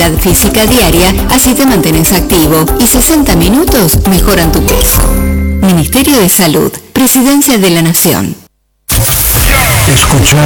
actividad física diaria, así te mantienes activo y 60 minutos mejoran tu peso. Ministerio de Salud, Presidencia de la Nación. Escucha